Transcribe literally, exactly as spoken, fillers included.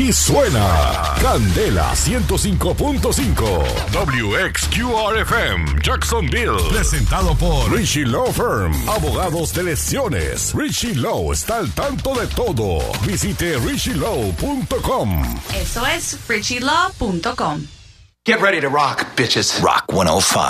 Y suena Candela ciento cinco punto cinco W X Q R F M Jacksonville, presentado por Richie Law Firm, abogados de lesiones. Richie Law está al tanto de todo. Visite richie law punto com. Eso es richie law punto com. Get ready to rock, bitches. Rock ciento cinco.